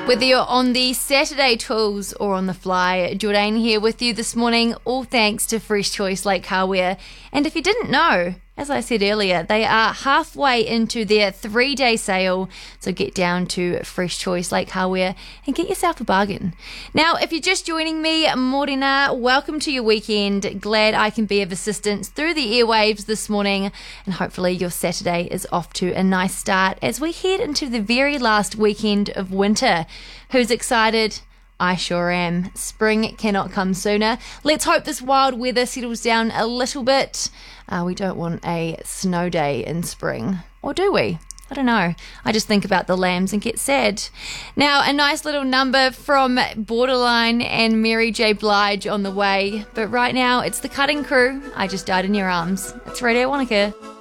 Whether you're on the Saturday tools or on the fly, Jordan here with you this morning, all thanks to Fresh Choice Lake Hardware. And if you didn't know, as I said earlier, they are halfway into their 3-day sale, so get down to Fresh Choice Lake Hardware and get yourself a bargain. Now, if you're just joining me, morena, welcome to your weekend. Glad I can be of assistance through the airwaves this morning, and hopefully your Saturday is off to a nice start as we head into the very last weekend of winter. Who's excited? I sure am. Spring cannot come sooner. Let's hope this wild weather settles down a little bit. We don't want a snow day in spring. Or do we? I don't know. I just think about the lambs and get sad. Now, a nice little number from Borderline and Mary J. Blige on the way. But right now, it's the Cutting Crew. I Just Died in Your Arms. It's Radio Wanaka.